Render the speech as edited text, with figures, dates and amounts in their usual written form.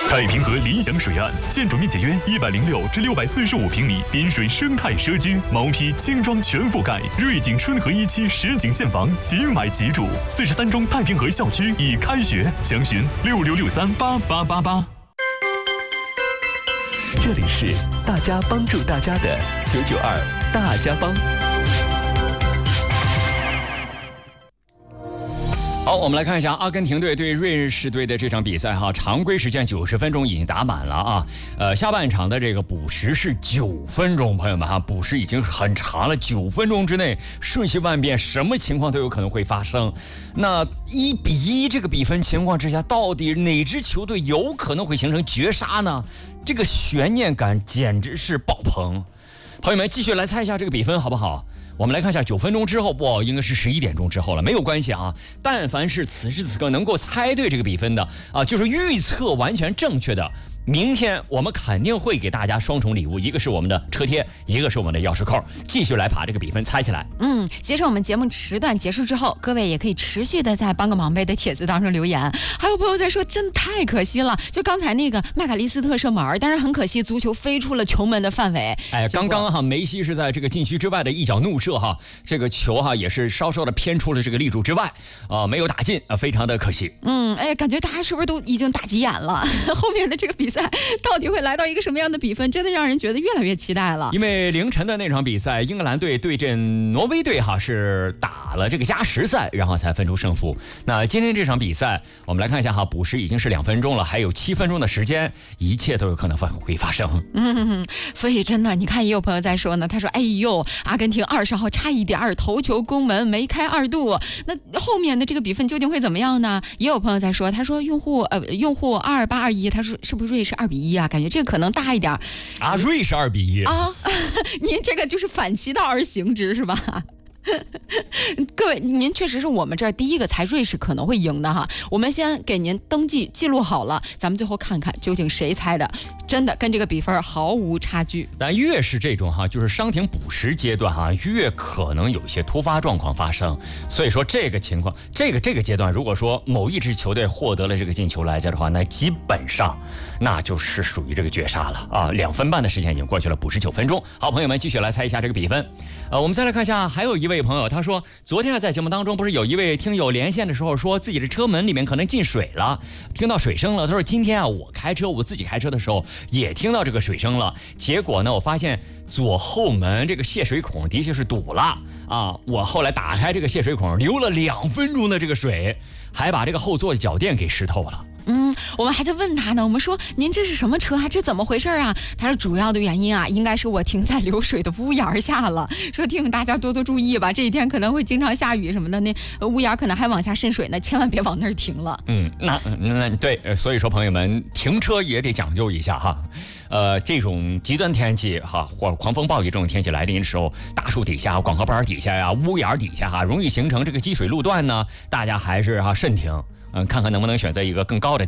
太平河理想水岸，建筑面积约106至645平米，滨水生态社区，毛坯精装全覆盖，瑞景春和一期实景现房，即买即住。43中太平河校区已开学，详询66638888。 这里是大家帮助大家的992大家帮。 好，我们来看一下阿根廷队对瑞士队的这场比赛哈，常规时间90分钟已经打满了啊。下半场的这个补时是9分钟，朋友们哈，补时已经很长了，9分钟之内瞬息万变，什么情况都有可能会发生。那1-1这个比分情况之下，到底哪支球队有可能会形成绝杀呢？这个悬念感简直是爆棚。朋友们，继续来猜一下这个比分好不好？我们来看一下9分钟之后，应该是11点钟之后了，没有关系啊。但凡是此时此刻能够猜对这个比分的啊，就是预测完全正确的，明天我们肯定会给大家双重礼物，一个是我们的车贴，一个是我们的钥匙扣，继续来把这个比分猜起来。 接着我们节目时段结束之后，各位也可以持续的在帮个忙呗的帖子当中留言。还有朋友在说，真太可惜了，就刚才那个麦卡利斯特射门，但是很可惜足球飞出了球门的范围。 刚刚哈梅西是在这个禁区之外的一脚怒射哈，这个球哈也是稍稍的偏出了这个立柱之外没有打进非常的可惜。 感觉大家是不是都已经打急眼了？后面的这个比赛到底会来到一个什么样的比分，真的让人觉得越来越期待了。 因为凌晨的那场比赛，英格兰队对阵挪威队哈是打了这个加时赛，然后才分出胜负。那今天这场比赛，我们来看一下哈，补时已经是2分钟了，还有7分钟的时间，一切都有可能会发生。 所以真的，你看也有朋友在说呢，他说：“哎呦，阿根廷20号差一点头球攻门没开2度，那后面的这个比分究竟会怎么样呢？”也有朋友在说，他说用户22821，他说是不是瑞士2-1啊？感觉这个可能大一点啊，瑞士2-1 啊，您这个就是反其道而行之是吧？各位，您确实是我们这儿第一个猜瑞士可能会赢的哈。我们先给您登记记录好了，咱们最后看看究竟谁猜的，真的跟这个比分毫无差距。 但越是这种哈，就是伤停补时阶段哈，越可能有一些突发状况发生。所以说这个情况，这个阶段，如果说某一支球队获得了这个进球来讲的话，那基本上那就是属于这个绝杀了啊！2分半的时间已经过去了，补时9分钟。好，朋友们继续来猜一下这个比分。我们再来看一下，还有一位朋友他说，昨天在节目当中不是有一位听友连线的时候说自己的车门里面可能进水了，听到水声了。他说今天我自己开车的时候也听到这个水声了，结果呢我发现左后门这个泄水孔的确是堵了啊！我后来打开这个泄水孔，流了2分钟的这个水，还把这个后座的脚垫给湿透了。 我们还在问他呢，我们说您这是什么车啊？这怎么回事啊？他说主要的原因啊，应该是我停在流水的屋檐下了。说提醒大家多多注意吧，这几天可能会经常下雨什么的，那屋檐可能还往下渗水呢，千万别往那儿停了。 那对，所以说朋友们停车也得讲究一下哈。这种极端天气哈，或者狂风暴雨这种天气来临的时候，大树底下、广河板底下呀、屋檐底下哈，容易形成这个积水路段呢，大家还是慎停。看看能不能选择一个更高的